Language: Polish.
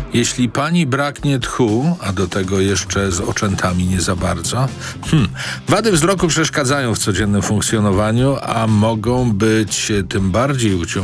Jeśli pani braknie tchu, a do tego jeszcze z oczętami nie za bardzo, wady wzroku przeszkadzają w codziennym funkcjonowaniu, a mogą być tym bardziej